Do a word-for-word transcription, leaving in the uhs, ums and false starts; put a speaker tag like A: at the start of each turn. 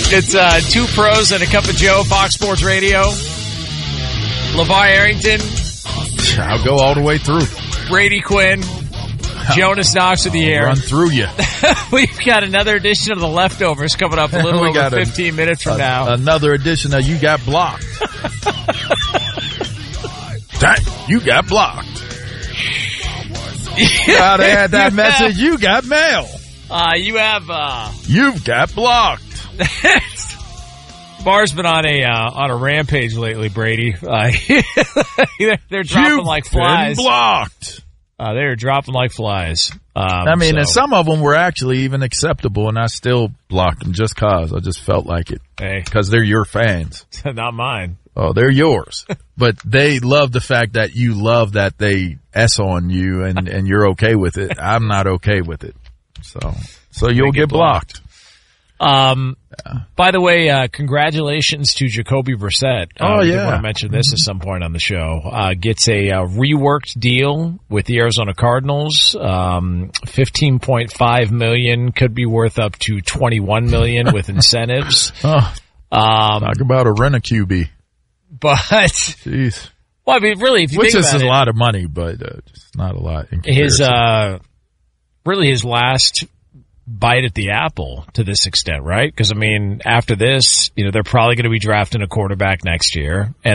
A: It's uh, Two Pros and a Cup of Joe, Fox Sports Radio. LeVar Arrington.
B: I'll go all the way through.
A: Brady Quinn. Jonas Knox in the air.
B: Run through you.
A: We've got another edition of The Leftovers coming up a little
B: we
A: over
B: got
A: fifteen
B: a,
A: minutes from
B: a,
A: now.
B: Another edition of You Got Blocked. Dang, you got blocked. Gotta add that
A: you
B: message.
A: Have,
B: you got mail.
A: Uh, you have, uh...
B: You've got blocked.
A: Bar's been on a, uh, on a rampage lately, Brady. Uh, they're, they're dropping
B: You've
A: like flies.
B: Been blocked.
A: Uh, they're dropping like flies. Um,
B: I mean,
A: so.
B: and some of them were actually even acceptable, and I still blocked them just cause. I just felt like it.
A: Hey.
B: Because they're your fans.
A: Not mine.
B: Oh, they're yours. But they love the fact that you love that they S on you and, and you're okay with it. I'm not okay with it. So, so you'll get, get blocked.
A: blocked. Um, yeah. By the way, uh, congratulations to Jacoby Brissett. Uh,
B: oh, yeah.
A: I want to mention this at some point on the show. Uh, gets a uh, reworked deal with the Arizona Cardinals. Um, fifteen point five million dollars could be worth up to twenty-one million dollars with incentives.
B: oh,
A: um,
B: talk about a rent-a-Q B.
A: But,
B: jeez.
A: Well, I mean, really, if you
B: Which
A: think
B: is
A: about
B: a
A: it,
B: lot of money, but uh, just not a lot in comparison.
A: His, uh, really his last bite at the apple to this extent, right? Because, I mean, after this, you know, they're probably going to be drafting a quarterback next year. And